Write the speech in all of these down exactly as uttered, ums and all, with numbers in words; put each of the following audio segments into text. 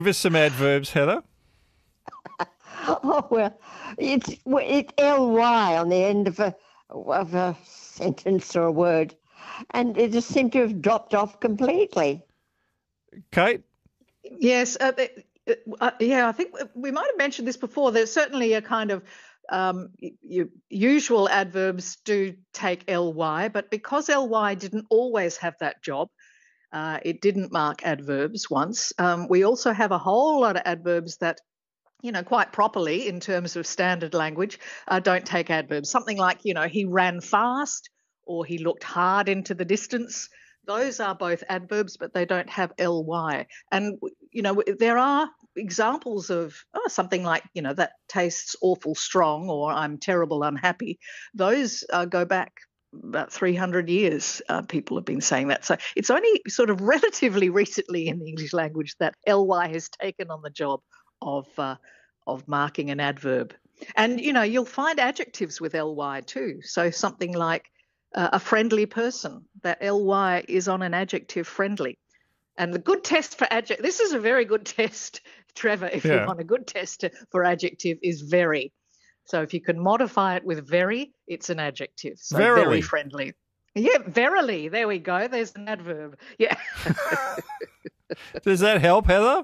Give us some adverbs, Heather. Oh, well, it's it's ly on the end of a of a sentence or a word, and it just seemed to have dropped off completely. Kate? Yes, uh, uh, yeah, I think we might have mentioned this before. There's certainly a kind of um, you, usual adverbs do take ly, but because ly didn't always have that job, uh, it didn't mark adverbs once. Um, we also have a whole lot of adverbs that, you know, quite properly in terms of standard language, uh, don't take adverbs. Something like, you know, he ran fast or he looked hard into the distance. Those are both adverbs, but they don't have ly. And, you know, there are examples of oh, something like, you know, that tastes awful strong or I'm terrible unhappy. Those uh, go back about three hundred years. Uh, people have been saying that. So it's only sort of relatively recently in the English language that ly has taken on the job of uh, of marking an adverb. And, you know, you'll find adjectives with ly too. So something like uh, a friendly person, that ly is on an adjective friendly. And the good test for adjective, this is a very good test, Trevor, if yeah. you want a good test for adjective is very. So if you can modify it with very, it's an adjective. So verily. Very friendly. Yeah, verily. There we go. There's an adverb. Yeah. Does that help, Heather?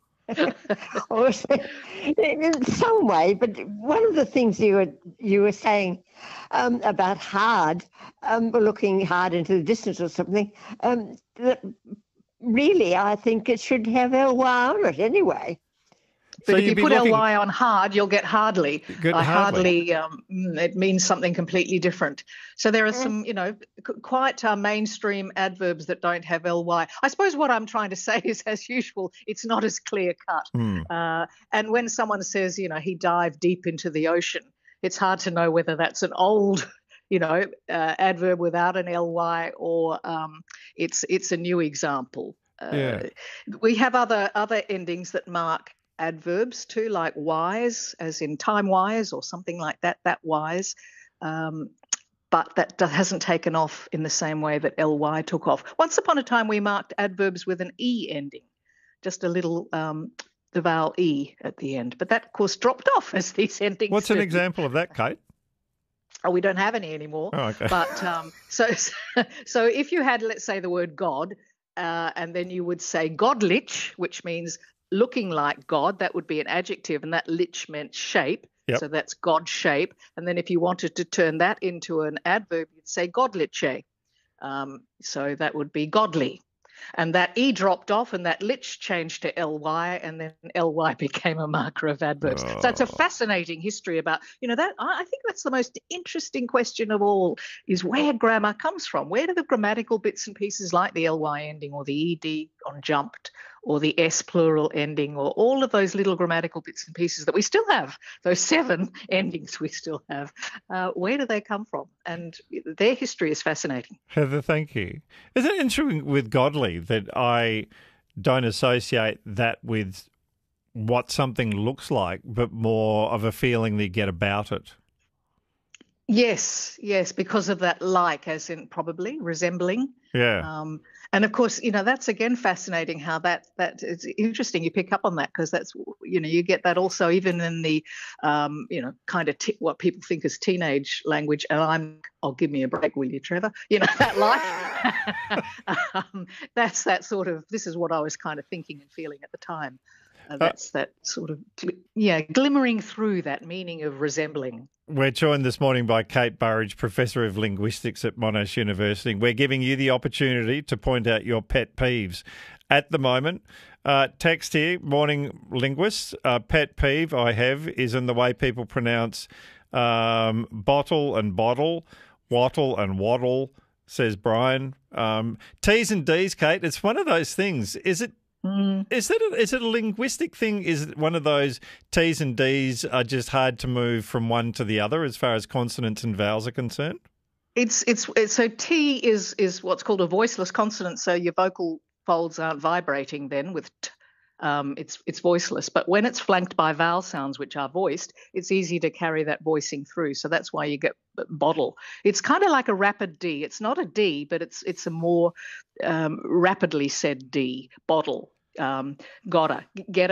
In some way, but one of the things you were you were saying um, about hard, um, looking hard into the distance or something, um, that really I think it should have ly on it anyway. But so if you put looking... ly on hard, you'll get hardly. Get uh, hardly. hardly um, it means something completely different. So there are some, you know, quite uh, mainstream adverbs that don't have ly. I suppose what I'm trying to say is, as usual, it's not as clear cut. Mm. Uh, and when someone says, you know, he dived deep into the ocean, it's hard to know whether that's an old, you know, uh, adverb without an ly or um, it's it's a new example. Uh, yeah. We have other other endings that mark adverbs too, like wise, as in time wise or something like that, that wise. Um, but that hasn't taken off in the same way that ly took off. Once upon a time, we marked adverbs with an e ending, just a little um, the vowel e at the end. But that, of course, dropped off as these endings. What's an example of that, Kate? Oh, we don't have any anymore. Oh, okay. But um, so, so if you had, let's say, the word God, uh, and then you would say godlich, which means looking like God, that would be an adjective, and that lich meant shape. Yep. So that's God shape. And then if you wanted to turn that into an adverb, you'd say godliche. Um, so that would be godly. And that E dropped off and that lich changed to ly, and then ly became a marker of adverbs. Oh. So that's a fascinating history about, you know, that I think that's the most interesting question of all, is where grammar comes from. Where do the grammatical bits and pieces like the ly ending or the ed on jumped or the s plural ending or all of those little grammatical bits and pieces that we still have, those seven endings we still have, uh, where do they come from? And their history is fascinating. Heather, thank you. Is it interesting with godly that I don't associate that with what something looks like, but more of a feeling that you get about it? Yes, yes, because of that like, as in probably resembling. Yeah. Um, and of course, you know, that's again fascinating how that that it's interesting. You pick up on that because that's, you know, you get that also even in the, um, you know, kind of t- what people think is teenage language. And I'm, oh, give me a break, will you, Trevor? You know, that like, um, that's that sort of, this is what I was kind of thinking and feeling at the time. Uh, that's uh, that sort of, yeah, glimmering through that meaning of resembling. We're joined this morning by Kate Burridge, Professor of Linguistics at Monash University. We're giving you the opportunity to point out your pet peeves. At the moment, uh, text here, morning linguists, uh, pet peeve I have is in the way people pronounce um, bottle and bottle, wattle and waddle, says Brian. Um, T's and D's, Kate, it's one of those things. Is it Mm. Is that a, is it a linguistic thing? Is it one of those T's and D's are just hard to move from one to the other as far as consonants and vowels are concerned? It's it's, it's so T is is what's called a voiceless consonant. So your vocal folds aren't vibrating then with T. Um, it's it's voiceless. But when it's flanked by vowel sounds which are voiced, it's easy to carry that voicing through. So that's why you get bottle. It's kind of like a rapid D. It's not a D, but it's it's a more um, rapidly said D, bottle. um, gotta, get